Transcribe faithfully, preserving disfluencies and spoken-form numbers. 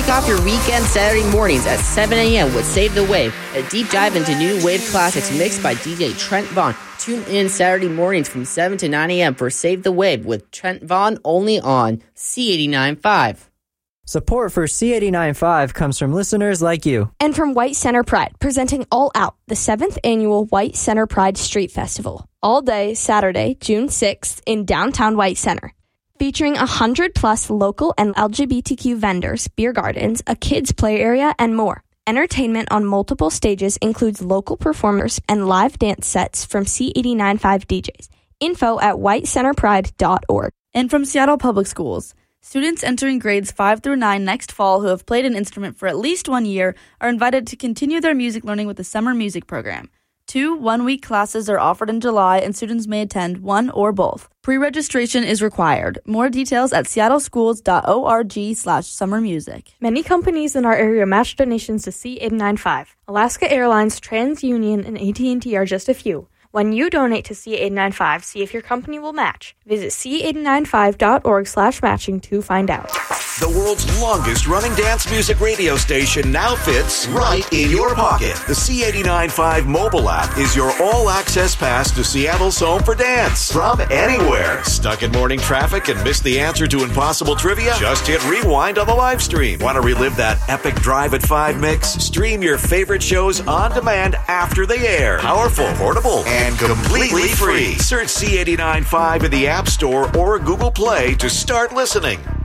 Kick off your weekend Saturday mornings at seven a.m. with Save the Wave, a deep dive into new wave classics mixed by D J Trent Vaughn. Tune in Saturday mornings from seven to nine a.m. for Save the Wave with Trent Vaughn only on C eighty-nine point five. Support for C eighty-nine point five comes from listeners like you. And from White Center Pride, presenting All Out, the seventh annual White Center Pride Street Festival. All day Saturday, June sixth in downtown White Center. Featuring one hundred plus local and L G B T Q vendors, beer gardens, a kids play area, and more. Entertainment on multiple stages includes local performers and live dance sets from C eighty-nine point five D Js. Info at white center pride dot org. And from Seattle Public Schools, students entering grades five through nine next fall who have played an instrument for at least one year are invited to continue their music learning with the summer music program. Two one-week classes are offered in July, and students may attend one or both. Pre-registration is required. More details at seattle schools dot org slash summer music. Many companies in our area match donations to C eighty-nine point five. Alaska Airlines, TransUnion, and A T and T are just a few. When you donate to C eighty-nine point five, see if your company will match. Visit c eighty-nine five dot org slash matching to find out. The world's longest running dance music radio station now fits right in your pocket. The C eighty-nine point five mobile app is your all-access pass to Seattle's home for dance. From anywhere. Stuck in morning traffic and missed the answer to impossible trivia? Just hit rewind on the live stream. Want to relive that epic Drive at five mix? Stream your favorite shows on demand after they air. Powerful, portable, and completely free. Search C eighty-nine point five in the App Store or Google Play to start listening.